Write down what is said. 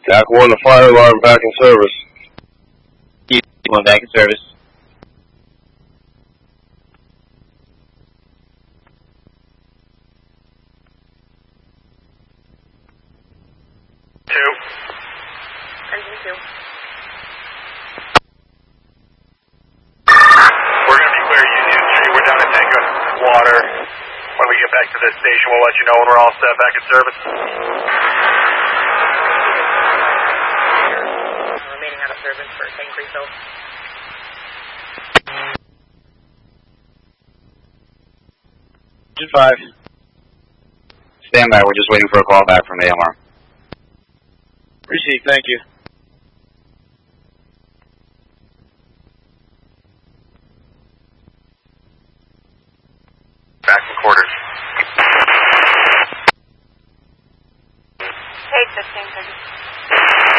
TAC 1, the fire alarm back in service. T1 back in service. Engine 2. We're going to be clear, Union Street. We're down at Tango Water. When we get back to this station, we'll let you know when we're all set back in service. Remaining out of service for tank refill. Engine 5. Stand by, we're just waiting for a call back from AMR. Received, thank you. Back in quarters. Page 15,